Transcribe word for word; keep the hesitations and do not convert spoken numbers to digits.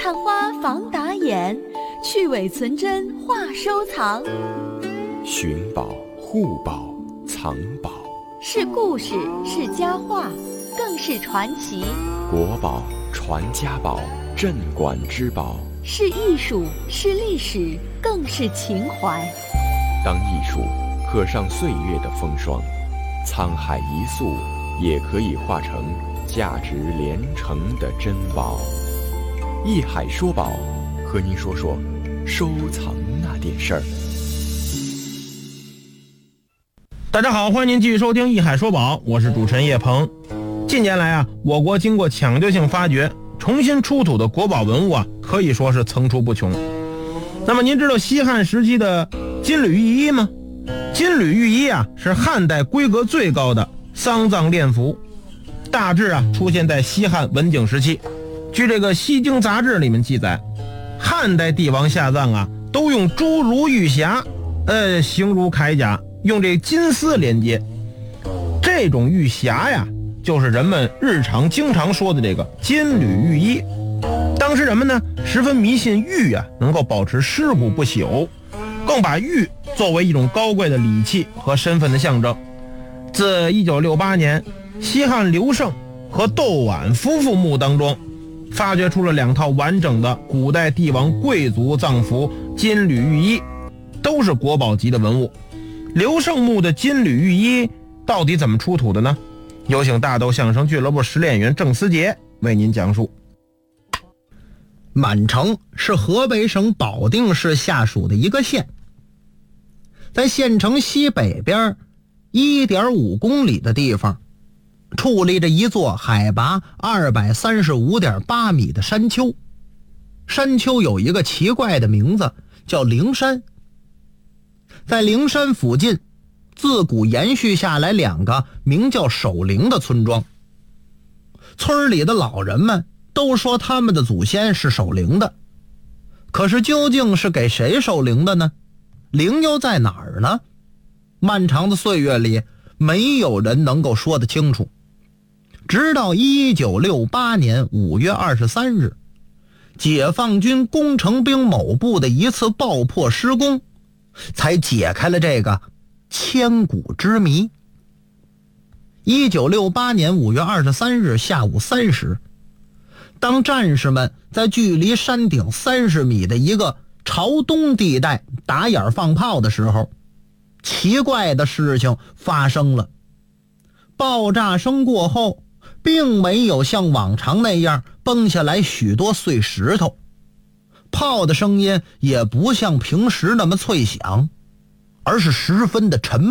看花防打眼，去伪存真话收藏。 寻宝、护宝、藏宝， 是故事，是佳话，更是传奇。 国宝、传家宝、镇馆之宝， 是艺术，是历史，更是情怀。 当艺术刻上岁月的风霜，沧海一粟也可以化成价值连城的珍宝。艺海说宝，和您说说收藏那点事儿。 大家好，欢迎您继续收听艺海说宝，我是主持人叶鹏。近年来啊，我国经过抢救性发掘，重新出土的国宝文物啊，可以说是层出不穷。那么您知道西汉时期的金缕玉衣吗？金缕玉衣啊，是汉代规格最高的丧葬殓服，大致啊出现在西汉文景时期。据这个《西京杂志》里面记载，汉代帝王下葬啊，都用诸如玉匣，呃，形如铠甲，用这金丝连接。这种玉匣呀，就是人们日常经常说的这个金缕玉衣。当时人们呢，十分迷信玉啊能够保持尸骨不朽，更把玉作为一种高贵的礼器和身份的象征。自一九六八年，西汉刘胜和窦婉夫妇墓当中，发掘出了两套完整的古代帝王贵族葬服金缕玉衣，都是国宝级的文物。刘胜墓的金缕玉衣到底怎么出土的呢？有请大豆相声俱乐部实练员郑思杰为您讲述。 满城是河北省保定市下属的一个县，在县城西北边 一点五 公里的地方，矗立着一座海拔 二百三十五点八 米的山丘。山丘有一个奇怪的名字，叫灵山。在灵山附近，自古延续下来两个名叫守灵的村庄。村里的老人们都说他们的祖先是守灵的，可是究竟是给谁守灵的呢？灵又在哪儿呢？漫长的岁月里，没有人能够说得清楚。直到一九六八年五月二十三日，解放军工程兵某部的一次爆破施工，才解开了这个千古之谜。一九六八年五月二十三日下午三时，当战士们在距离山顶三十米的一个朝东地带打眼放炮的时候，奇怪的事情发生了。爆炸声过后，并没有像往常那样崩下来许多碎石头，炮的声音也不像平时那么脆响，而是十分的沉闷。